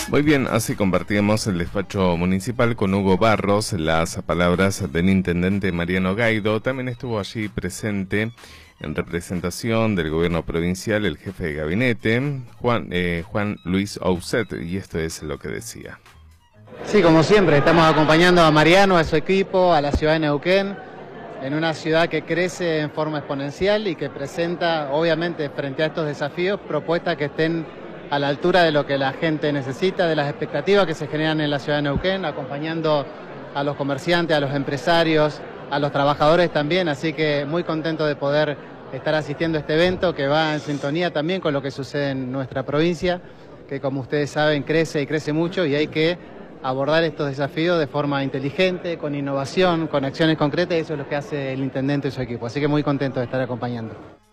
Muy bien, así compartíamos el despacho municipal con Hugo Barros, las palabras del intendente Mariano Gaido. También estuvo allí presente en representación del gobierno provincial el jefe de gabinete, Juan Luis Ouzet, y esto es lo que decía. Sí, como siempre, estamos acompañando a Mariano, a su equipo, a la ciudad de Neuquén, en una ciudad que crece en forma exponencial y que presenta, obviamente, frente a estos desafíos, propuestas que estén a la altura de lo que la gente necesita, de las expectativas que se generan en la ciudad de Neuquén, acompañando a los comerciantes, a los empresarios, a los trabajadores también, así que muy contento de poder estar asistiendo a este evento que va en sintonía también con lo que sucede en nuestra provincia, que como ustedes saben crece y crece mucho y hay que abordar estos desafíos de forma inteligente, con innovación, con acciones concretas, y eso es lo que hace el intendente y su equipo, así que muy contento de estar acompañando.